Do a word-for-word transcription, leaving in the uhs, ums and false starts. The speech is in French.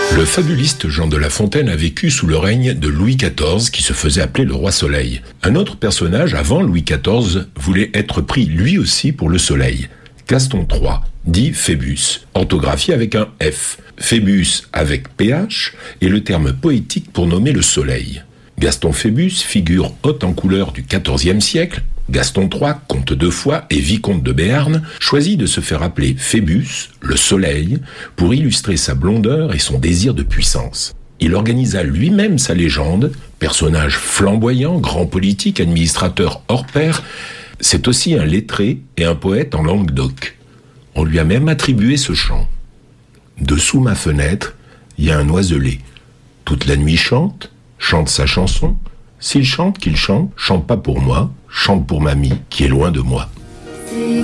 Le fabuliste Jean de La Fontaine a vécu sous le règne de Louis quatorze, qui se faisait appeler le roi Soleil. Un autre personnage, avant Louis quatorze, voulait être pris lui aussi pour le soleil. Gaston trois, dit Phébus, orthographié avec un F. Phébus avec P H est le terme poétique pour nommer le soleil. Gaston Phébus, figure haute en couleur du quatorzième siècle, Gaston trois, comte de Foix et vicomte de Béarn, choisit de se faire appeler Phébus, le soleil, pour illustrer sa blondeur et son désir de puissance. Il organisa lui-même sa légende, personnage flamboyant, grand politique, administrateur hors pair. C'est aussi un lettré et un poète en langue d'oc. On lui a même attribué ce chant. Dessous ma fenêtre, il y a un oiselet. Toute la nuit chante, chante sa chanson. S'il chante, qu'il chante, chante pas pour moi, chante pour mamie qui est loin de moi.